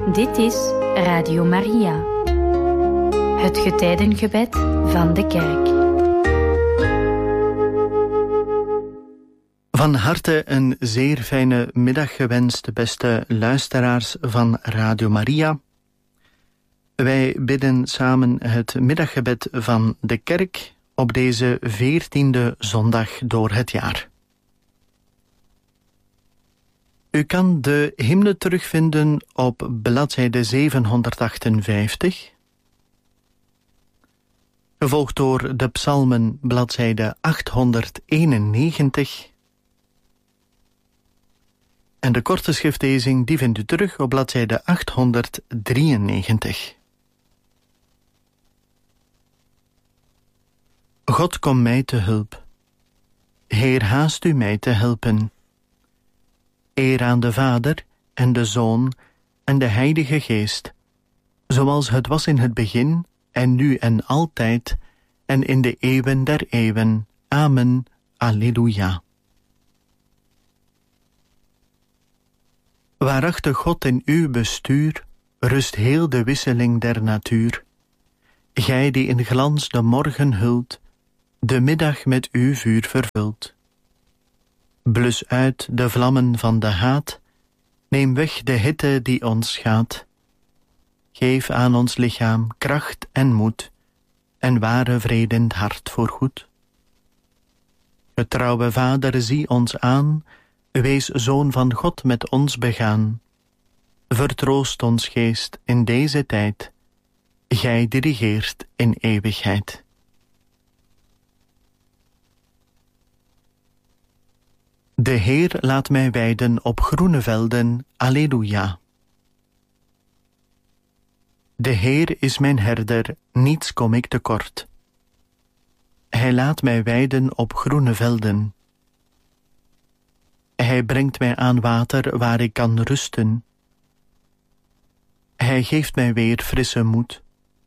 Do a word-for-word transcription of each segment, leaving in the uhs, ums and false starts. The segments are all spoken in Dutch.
Dit is Radio Maria, het getijdengebed van de kerk. Van harte een zeer fijne middag gewenst, beste luisteraars van Radio Maria. Wij bidden samen het middaggebed van de kerk op deze veertiende zondag door het jaar. U kan de hymne terugvinden op bladzijde zevenhonderdachtenvijftig, gevolgd door de psalmen bladzijde achthonderdeenennegentig. En de korte schriftlezing die vindt u terug op bladzijde achthonderddrieënnegentig. God, kom mij te hulp. Heer, haast u mij te helpen. Eer aan de Vader en de Zoon en de Heilige Geest, zoals het was in het begin en nu en altijd en in de eeuwen der eeuwen. Amen. Alleluia. Waarachtig God, in uw bestuur rust heel de wisseling der natuur. Gij die in glans de morgen hult, de middag met uw vuur vervult. Blus uit de vlammen van de haat, neem weg de hitte die ons schaadt. Geef aan ons lichaam kracht en moed, en ware vrede in het hart voorgoed. Getrouwe Vader, zie ons aan, wees Zoon van God met ons begaan. Vertroost ons geest in deze tijd, gij dirigeert in eeuwigheid. De Heer laat mij weiden op groene velden, alleluia. De Heer is mijn herder, niets kom ik tekort. Hij laat mij weiden op groene velden. Hij brengt mij aan water waar ik kan rusten. Hij geeft mij weer frisse moed.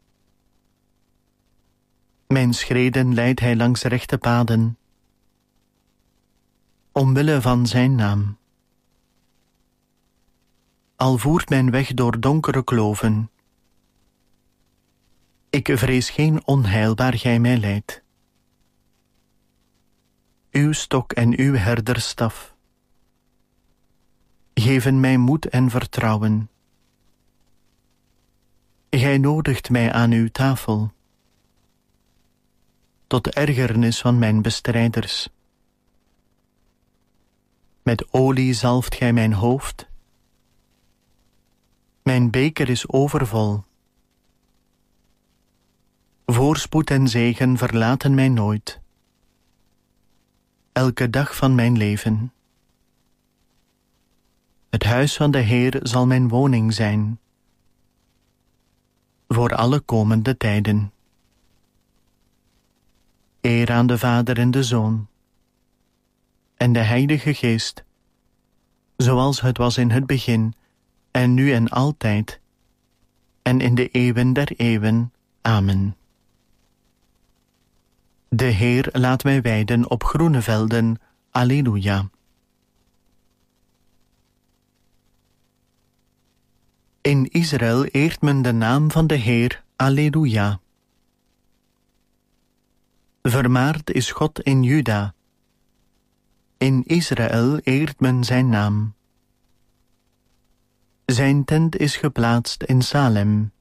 Mijn schreden leidt hij langs rechte paden, omwille van zijn naam. Al voert mijn weg door donkere kloven, ik vrees geen onheil waar gij mij leidt. Uw stok en uw herderstaf geven mij moed en vertrouwen. Gij nodigt mij aan uw tafel, tot ergernis van mijn bestrijders. Met olie zalft gij mijn hoofd. Mijn beker is overvol. Voorspoed en zegen verlaten mij nooit, elke dag van mijn leven. Het huis van de Heer zal mijn woning zijn, voor alle komende tijden. Eer aan de Vader en de Zoon en de Heilige Geest, zoals het was in het begin, en nu en altijd, en in de eeuwen der eeuwen. Amen. De Heer laat mij weiden op groene velden, alleluia. In Israël eert men de naam van de Heer, alleluia. Vermaard is God in Juda. In Israël eert men zijn naam. Zijn tent is geplaatst in Salem.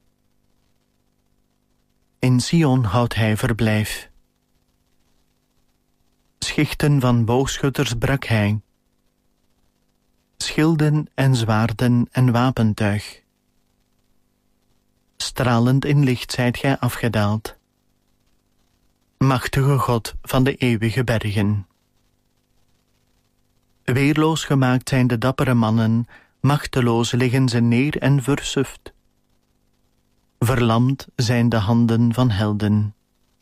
In Sion houdt hij verblijf. Schichten van boogschutters brak hij. Schilden en zwaarden en wapentuig. Stralend in licht zijt gij afgedaald. Machtige God van de eeuwige bergen. Weerloos gemaakt zijn de dappere mannen, machteloos liggen ze neer en versuft. Verlamd zijn de handen van helden.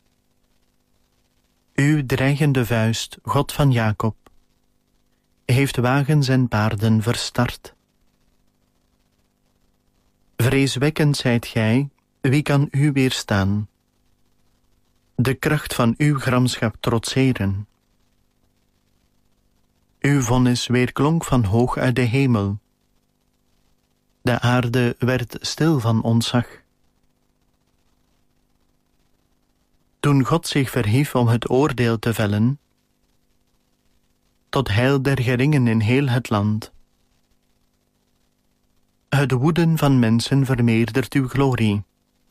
Uw dreigende vuist, God van Jacob, heeft wagens en paarden verstart. Vreeswekkend zijt gij, wie kan u weerstaan? De kracht van uw gramschap trotseren. Uw vonnis weerklonk van hoog uit de hemel. De aarde werd stil van ontzag. Toen God zich verhief om het oordeel te vellen, tot heil der geringen in heel het land. Het woeden van mensen vermeerdert uw glorie.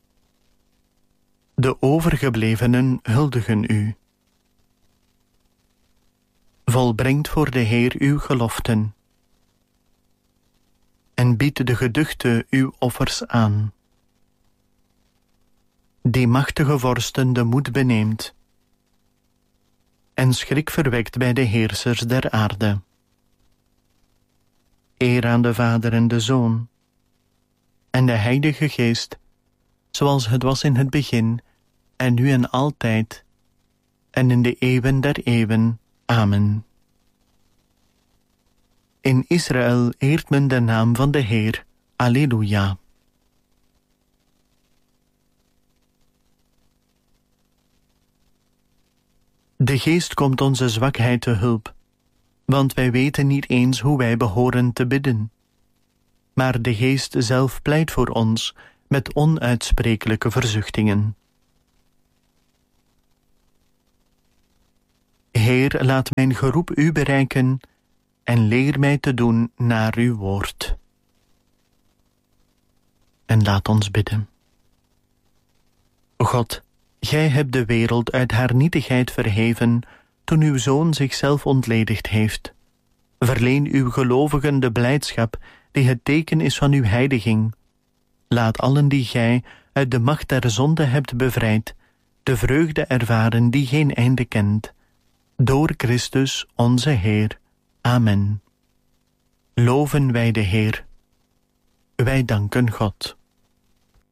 De overgeblevenen huldigen u. Volbrengt voor de Heer uw geloften en biedt de geduchte uw offers aan. Die machtige vorsten de moed beneemt en schrik verwekt bij de heersers der aarde. Eer aan de Vader en de Zoon en de Heilige Geest, zoals het was in het begin en nu en altijd en in de eeuwen der eeuwen. Amen. In Israël eert men de naam van de Heer. Alleluia. De Geest komt onze zwakheid te hulp, want wij weten niet eens hoe wij behoren te bidden. Maar de Geest zelf pleit voor ons met onuitsprekelijke verzuchtingen. Heer, laat mijn geroep u bereiken en leer mij te doen naar uw woord. En laat ons bidden. God, gij hebt de wereld uit haar nietigheid verheven toen uw Zoon zichzelf ontledigd heeft. Verleen uw gelovigen de blijdschap die het teken is van uw heiliging. Laat allen die gij uit de macht der zonde hebt bevrijd, de vreugde ervaren die geen einde kent. Door Christus onze Heer. Amen. Loven wij de Heer. Wij danken God.